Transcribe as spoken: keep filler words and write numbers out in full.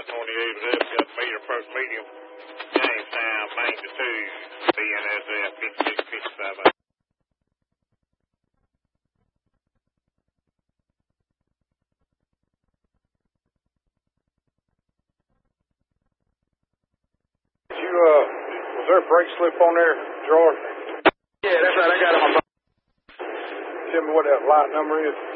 twenty-eight, up, got meter first medium. Jamestown, ninety-two, B N S F, fifty-six fifty-seven. Did you, uh, was there a brake slip on there, George? Yeah, that's right. I got it on my phone. Tell me what that light number is.